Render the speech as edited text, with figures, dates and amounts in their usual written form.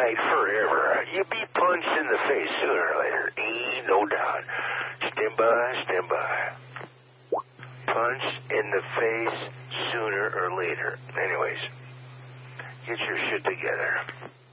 night forever. You'll be punched in the face sooner or later. Ain't no doubt. Stand by. Punched in the face sooner or later. Anyways, get your shit together.